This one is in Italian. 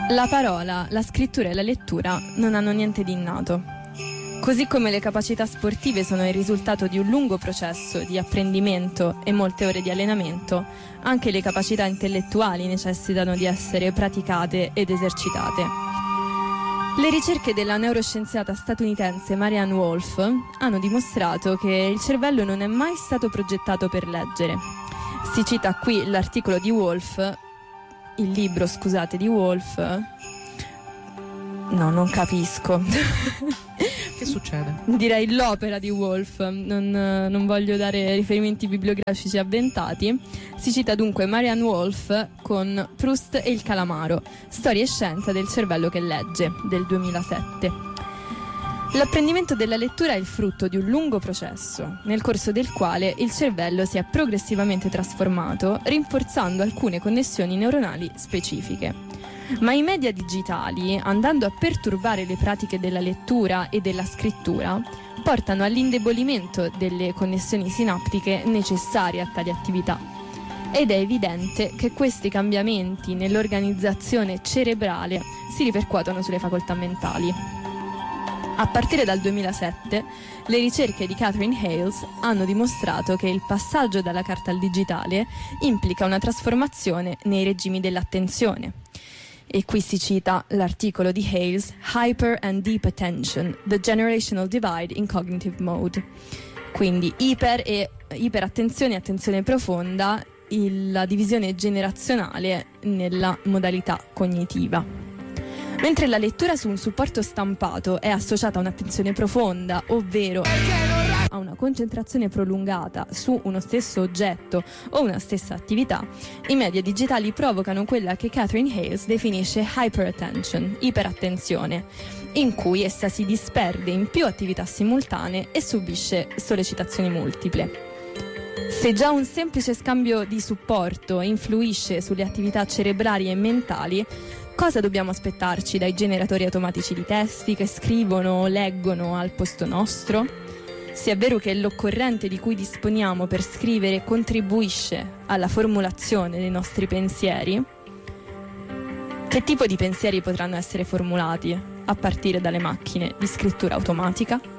La parola, la scrittura e la lettura non hanno niente di innato. Così come le capacità sportive sono il risultato di un lungo processo di apprendimento e molte ore di allenamento, anche le capacità intellettuali necessitano di essere praticate ed esercitate. Le ricerche della neuroscienziata statunitense Marianne Wolf hanno dimostrato che il cervello non è mai stato progettato per leggere. Si cita qui l'articolo di Wolf, il libro, scusate, di Wolf. No, non capisco. Che succede? Direi l'opera di Wolf, non voglio dare riferimenti bibliografici avventati. Si cita dunque Marianne Wolf con Proust e il calamaro, storia e scienza del cervello che legge, del 2007. L'apprendimento della lettura è il frutto di un lungo processo, nel corso del quale il cervello si è progressivamente trasformato, rinforzando alcune connessioni neuronali specifiche. Ma i media digitali, andando a perturbare le pratiche della lettura e della scrittura, portano all'indebolimento delle connessioni sinaptiche necessarie a tali attività. Ed è evidente che questi cambiamenti nell'organizzazione cerebrale si ripercuotono sulle facoltà mentali. A partire dal 2007, le ricerche di Catherine Hales hanno dimostrato che il passaggio dalla carta al digitale implica una trasformazione nei regimi dell'attenzione. E qui si cita l'articolo di Hales, Hyper and Deep Attention, The Generational Divide in Cognitive Mode. Quindi iperattenzione e attenzione profonda, la divisione generazionale nella modalità cognitiva. Mentre la lettura su un supporto stampato è associata a un'attenzione profonda, ovvero a una concentrazione prolungata su uno stesso oggetto o una stessa attività, i media digitali provocano quella che Catherine Hales definisce hyperattention, iperattenzione, in cui essa si disperde in più attività simultanee e subisce sollecitazioni multiple. Se già un semplice scambio di supporto influisce sulle attività cerebrali e mentali, cosa dobbiamo aspettarci dai generatori automatici di testi che scrivono o leggono al posto nostro? Se è vero che l'occorrente di cui disponiamo per scrivere contribuisce alla formulazione dei nostri pensieri, che tipo di pensieri potranno essere formulati a partire dalle macchine di scrittura automatica?